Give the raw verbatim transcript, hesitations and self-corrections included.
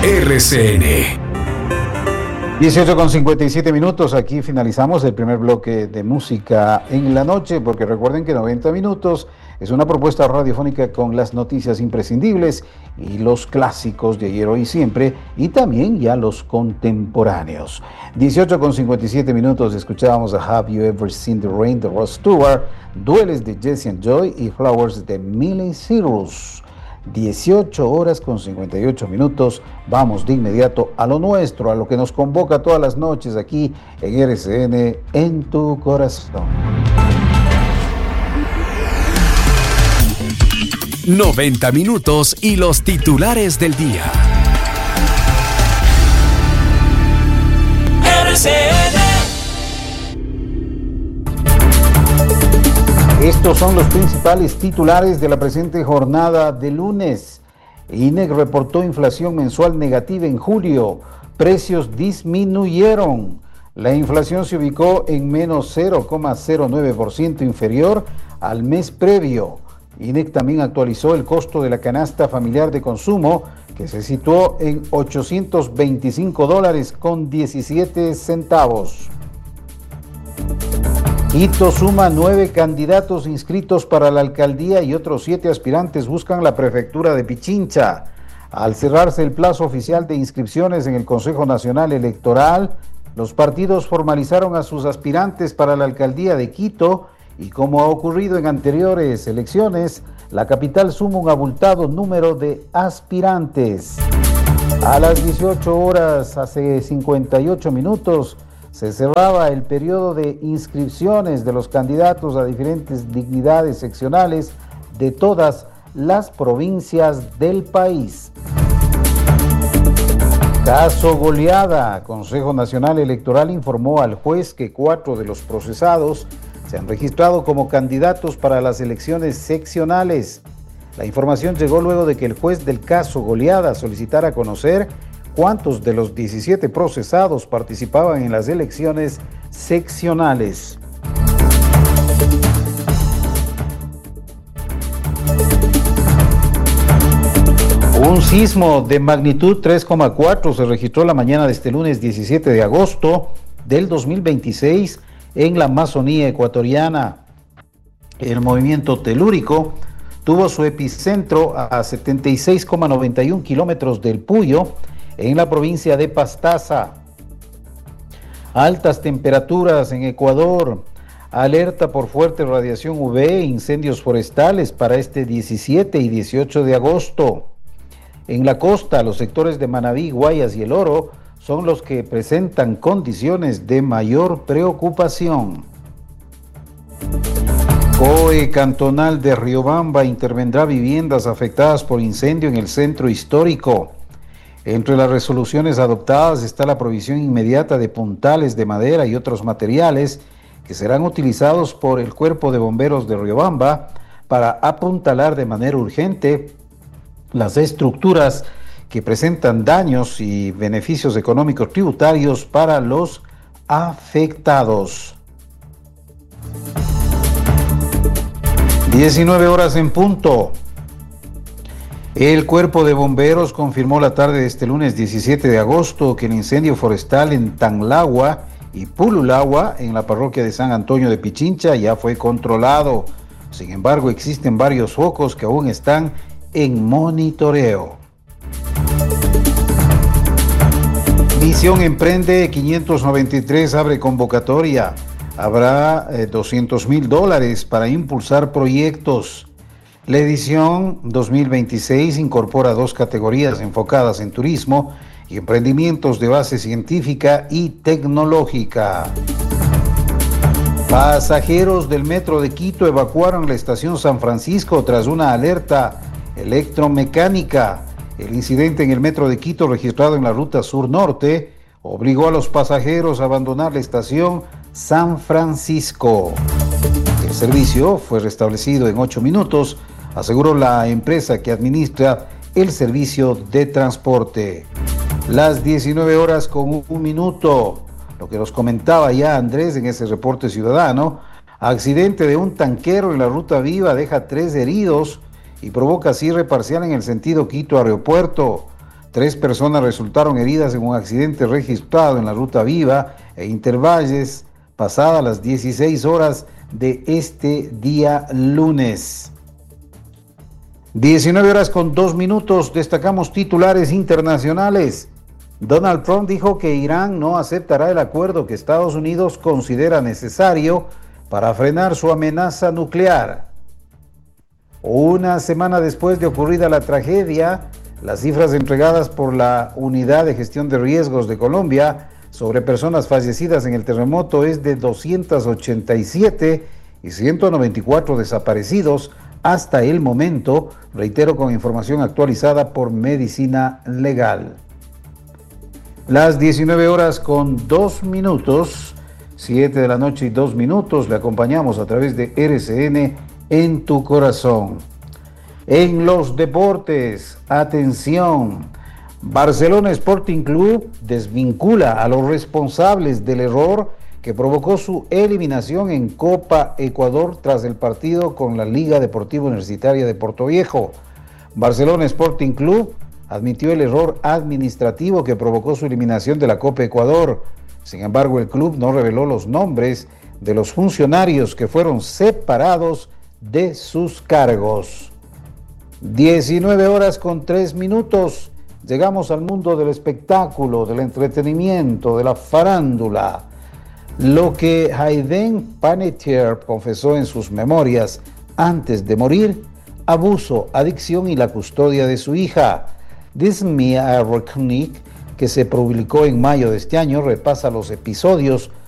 R C N. dieciocho con cincuenta y siete minutos, aquí finalizamos el primer bloque de música en la noche, porque recuerden que noventa minutos es una propuesta radiofónica con las noticias imprescindibles y los clásicos de ayer, hoy y siempre, y también ya los contemporáneos. dieciocho con cincuenta y siete minutos, escuchábamos a Have You Ever Seen the Rain de Rod Stewart, Dueles de Jesse and Joy y Flowers de Miley Cyrus. dieciocho horas con cincuenta y ocho minutos, vamos de inmediato a lo nuestro, a lo que nos convoca todas las noches aquí en R C N, en tu corazón. noventa minutos y los titulares del día. R C N. Estos son los principales titulares de la presente jornada de lunes. INEC reportó inflación mensual negativa en julio. Precios disminuyeron. La inflación se ubicó en menos cero coma cero nueve por ciento inferior al mes previo. INEC también actualizó el costo de la canasta familiar de consumo, que se situó en ochocientos veinticinco dólares con diecisiete centavos. Quito suma nueve candidatos inscritos para la alcaldía y otros siete aspirantes buscan la prefectura de Pichincha. Al cerrarse el plazo oficial de inscripciones en el Consejo Nacional Electoral, los partidos formalizaron a sus aspirantes para la alcaldía de Quito y, como ha ocurrido en anteriores elecciones, la capital suma un abultado número de aspirantes. A las dieciocho horas, hace cincuenta y ocho minutos, se cerraba el periodo de inscripciones de los candidatos a diferentes dignidades seccionales de todas las provincias del país. Caso Goleada. Consejo Nacional Electoral informó al juez que cuatro de los procesados se han registrado como candidatos para las elecciones seccionales. La información llegó luego de que el juez del caso Goleada solicitara conocer cuántos de los diecisiete procesados participaban en las elecciones seccionales. Un sismo de magnitud tres coma cuatro se registró la mañana de este lunes diecisiete de agosto del dos mil veintiséis en la Amazonía ecuatoriana. El movimiento telúrico tuvo su epicentro a setenta y seis coma noventa y uno kilómetros del Puyo, en la provincia de Pastaza. Altas temperaturas en Ecuador, alerta por fuerte radiación U V e incendios forestales para este diecisiete y dieciocho de agosto. En la costa, los sectores de Manabí, Guayas y El Oro son los que presentan condiciones de mayor preocupación. C O E Cantonal de Riobamba intervendrá viviendas afectadas por incendio en el centro histórico. Entre las resoluciones adoptadas está la provisión inmediata de puntales de madera y otros materiales que serán utilizados por el Cuerpo de Bomberos de Riobamba para apuntalar de manera urgente las estructuras que presentan daños y beneficios económicos tributarios para los afectados. diecinueve horas en punto. El Cuerpo de Bomberos confirmó la tarde de este lunes diecisiete de agosto que el incendio forestal en Tanlagua y Pululagua, en la parroquia de San Antonio de Pichincha, ya fue controlado. Sin embargo, existen varios focos que aún están en monitoreo. Misión Emprende quinientos noventa y tres abre convocatoria. Habrá eh, doscientos mil dólares para impulsar proyectos. La edición dos mil veintiséis incorpora dos categorías enfocadas en turismo y emprendimientos de base científica y tecnológica. Pasajeros del metro de Quito evacuaron la estación San Francisco tras una alerta electromecánica. El incidente en el metro de Quito, registrado en la ruta sur-norte, obligó a los pasajeros a abandonar la estación San Francisco. El servicio fue restablecido en ocho minutos, aseguró la empresa que administra el servicio de transporte. Las diecinueve horas con un minuto, lo que nos comentaba ya Andrés en ese reporte ciudadano. Accidente de un tanquero en la ruta viva deja tres heridos y provoca cierre parcial en el sentido Quito Aeropuerto. Tres personas resultaron heridas en un accidente registrado en la ruta Viva e Intervalles pasadas las dieciséis horas de este día lunes. diecinueve horas con dos minutos, destacamos titulares internacionales. Donald Trump dijo que Irán no aceptará el acuerdo que Estados Unidos considera necesario para frenar su amenaza nuclear. Una semana después de ocurrida la tragedia, las cifras entregadas por la Unidad de Gestión de Riesgos de Colombia sobre personas fallecidas en el terremoto es de doscientos ochenta y siete y ciento noventa y cuatro desaparecidos hasta el momento, reitero con información actualizada por Medicina Legal. Las diecinueve horas con dos minutos, siete de la noche y dos minutos, le acompañamos a través de R C N en tu corazón. En los deportes, atención, Barcelona Sporting Club desvincula a los responsables del error que provocó su eliminación en Copa Ecuador tras el partido con la Liga Deportiva Universitaria de Portoviejo. Barcelona Sporting Club admitió el error administrativo que provocó su eliminación de la Copa Ecuador. Sin embargo, el club no reveló los nombres de los funcionarios que fueron separados de sus cargos. diecinueve horas con tres minutos. Llegamos al mundo del espectáculo, del entretenimiento, de la farándula. Lo que Hayden Panettiere confesó en sus memorias antes de morir: abuso, adicción y la custodia de su hija. This Me a Reckoning, que se publicó en mayo de este año, repasa los episodios